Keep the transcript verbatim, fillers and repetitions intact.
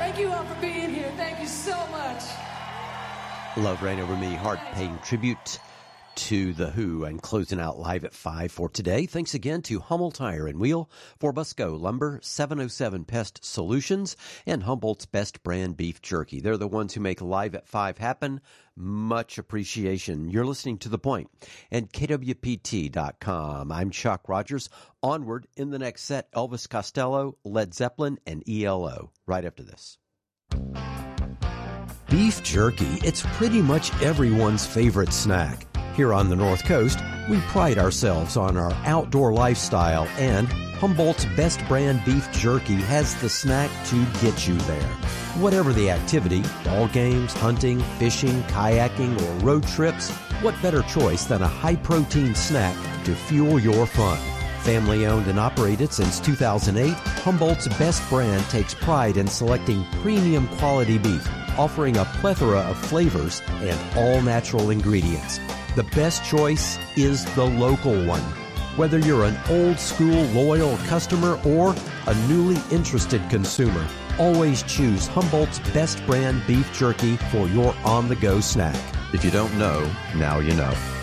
Thank you all for being here. Thank you so much. Love Reign Over Me, Heart paying tribute to The Who and closing out live at five for today. Thanks again to Hummel Tire and Wheel, for Busco Lumber, seven oh seven Pest Solutions, and Humboldt's Best Brand Beef Jerky. They're the ones who make Live at five happen. Much appreciation. You're listening to The Point and K W P T dot com. I'm Chuck Rogers. Onward in the next set, Elvis Costello, Led Zeppelin, and E L O. Right after this. Beef jerky, it's pretty much everyone's favorite snack. Here on the North Coast, we pride ourselves on our outdoor lifestyle, and Humboldt's Best Brand Beef Jerky has the snack to get you there. Whatever the activity, ball games, hunting, fishing, kayaking, or road trips, what better choice than a high-protein snack to fuel your fun? Family owned and operated since two thousand eight, Humboldt's Best Brand takes pride in selecting premium quality beef, offering a plethora of flavors and all-natural ingredients. The best choice is the local one. Whether you're an old-school loyal customer or a newly interested consumer, always choose Humboldt's Best Brand Beef Jerky for your on-the-go snack. If you don't know, now you know.